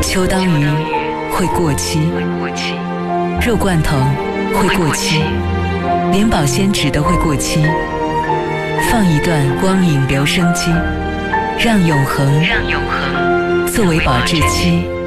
秋刀鱼会过期，肉罐头会过期，连保鲜纸都会过期。放一段光影留声机，让永恒作为保质期。